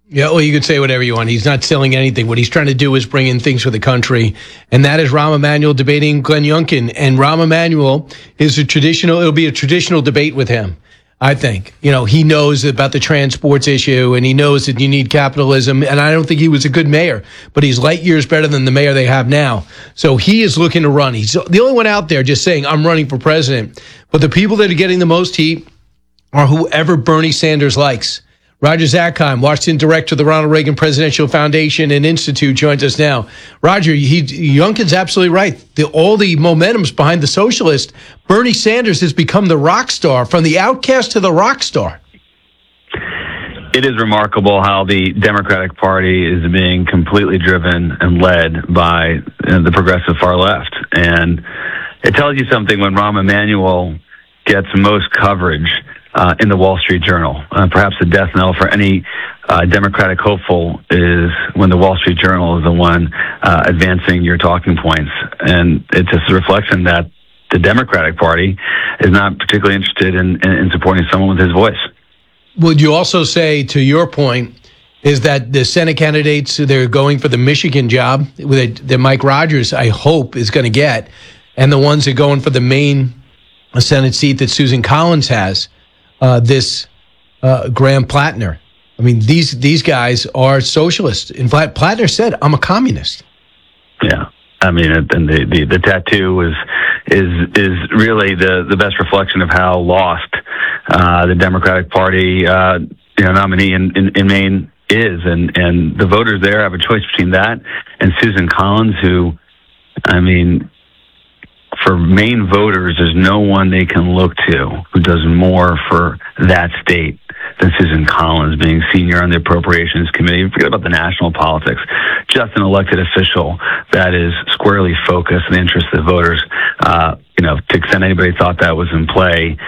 Yeah, well, you could say whatever you want. He's not selling anything. What he's trying to do is bring in things for the country, and that is Rahm Emanuel debating Glenn Youngkin. And Rahm Emanuel is it'll be a traditional debate with him, I think. He knows about the transports issue, and he knows that you need capitalism, and I don't think he was a good mayor, but he's light years better than the mayor they have now. So he is looking to run. He's the only one out there just saying, I'm running for president. But the people that are getting the most heat are whoever Bernie Sanders likes. Roger Zakheim, Washington director of the Ronald Reagan Presidential Foundation and Institute, joins us now. Roger, Youngkin's absolutely right. All the momentum's behind the socialist. Bernie Sanders has become the rock star, from the outcast to the rock star. It is remarkable how the Democratic Party is being completely driven and led by the progressive far left. And it tells you something when Rahm Emanuel gets most coverage in the Wall Street Journal. Perhaps the death knell for any Democratic hopeful is when the Wall Street Journal is the one advancing your talking points. And it's just a reflection that the Democratic Party is not particularly interested in supporting someone with his voice. Would you also say, to your point, is that the Senate candidates, they're going for the Michigan job that Mike Rogers, I hope, is going to get, and the ones that are going for the Maine Senate seat that Susan Collins has, this Graham Plattner. I mean, these guys are socialists. In fact, Plattner said, "I'm a communist." Yeah, I mean, and the tattoo is really the best reflection of how lost the Democratic Party nominee in Maine is, and the voters there have a choice between that and Susan Collins, who, I mean, for Maine voters, there's no one they can look to who does more for that state than Susan Collins, being senior on the Appropriations Committee. Forget about the national politics. Just an elected official that is squarely focused on the interests of the voters. To the extent anybody thought that was in play,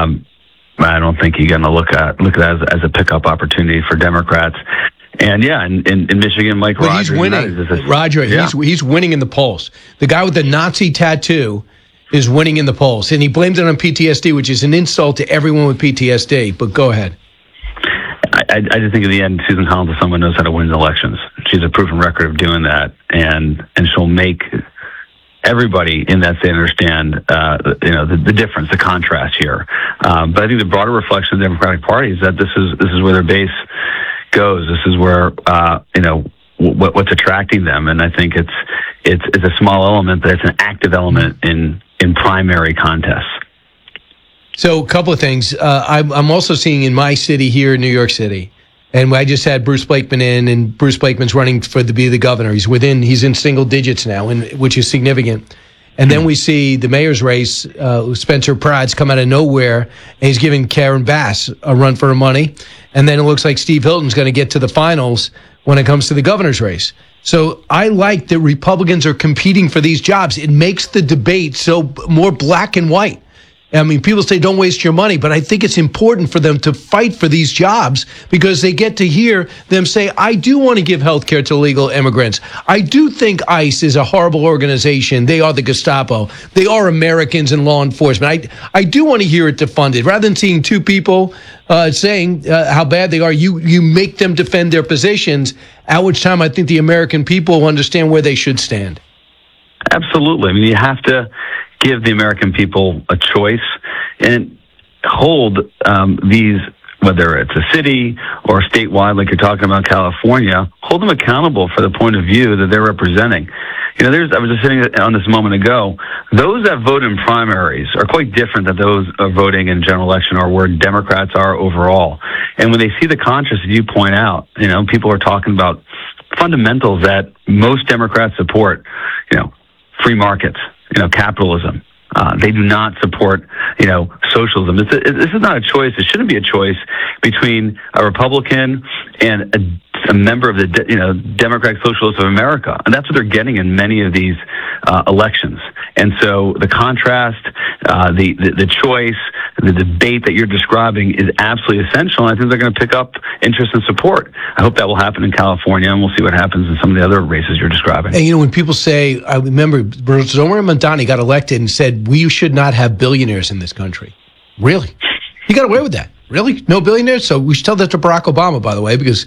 I don't think you're going to look at that as a pickup opportunity for Democrats. And yeah, in Michigan, Mike Rogers. He's winning. Roger, yeah. He's winning in the polls. The guy with the Nazi tattoo is winning in the polls. And he blames it on PTSD, which is an insult to everyone with PTSD. But go ahead. I just think in the end, Susan Collins is someone who knows how to win elections. She's a proven record of doing that. And she'll make everybody in that state understand, the difference, the contrast here. But I think the broader reflection of the Democratic Party is that this is where their base goes. This is where what's attracting them, and I think it's a small element, but it's an active element in primary contests. So a couple of things. I'm also seeing in my city here in New York City, and I just had Bruce Blakeman in, and Bruce Blakeman's running to be the governor. He's in single digits now, which is significant. And then we see the mayor's race, Spencer Pratt's come out of nowhere, and he's giving Karen Bass a run for her money. And then it looks like Steve Hilton's going to get to the finals when it comes to the governor's race. So I like that Republicans are competing for these jobs. It makes the debate so more black and white. I mean, people say don't waste your money, but I think it's important for them to fight for these jobs because they get to hear them say, I do want to give health care to illegal immigrants. I do think ICE is a horrible organization. They are the Gestapo. They are Americans in law enforcement. I do want to hear it defunded. Rather than seeing two people saying how bad they are, you make them defend their positions, at which time I think the American people will understand where they should stand. Absolutely. I mean, you have to give the American people a choice and hold these, whether it's a city or statewide, like you're talking about California, hold them accountable for the point of view that they're representing. I was just sitting on this a moment ago. Those that vote in primaries are quite different than those voting in general election or where Democrats are overall. And when they see the contrast that you point out, people are talking about fundamentals that most Democrats support, free markets, capitalism. They do not support, socialism. This is not a choice. It shouldn't be a choice between a Republican and a member of the, Democratic Socialists of America. And that's what they're getting in many of these elections. And so the contrast, the choice, the debate that you're describing is absolutely essential. And I think they're going to pick up interest and support. I hope that will happen in California, and we'll see what happens in some of the other races you're describing. And, when people say, I remember Zohran Mamdani got elected and said, we should not have billionaires in this country. Really? He got away with that. Really? No billionaires? So we should tell that to Barack Obama, by the way, because